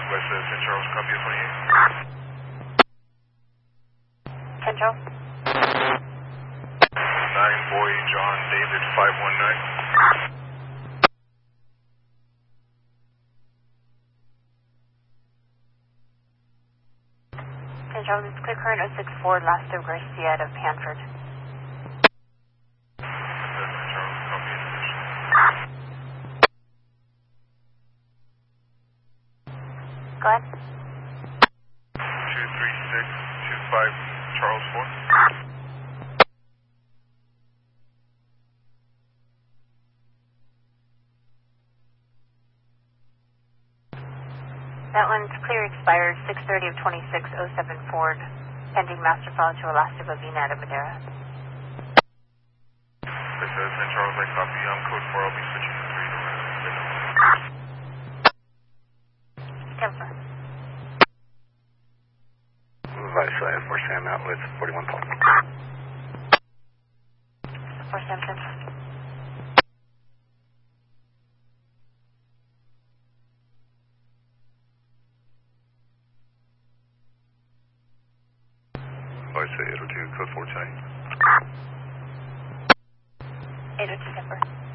West St. Charles, copy of 28. St. Charles? 9 Boy John David 519. St. Charles, it's clear current 06 Ford, last of Garcia out of Hanford. St. Charles, copy in position. Go ahead. 23625 Charles Ford. That one's clear, expired 6:30 of 2607 Ford, pending master file to Alaska Bavina out of Madera. This is St. Charles, I copy. On code 4, I'll be switching to 3 to 10-4. Vice for Sam out with 41 Paul. 4 Samson. Vice 802, code 4 Charlie. 802 10-4.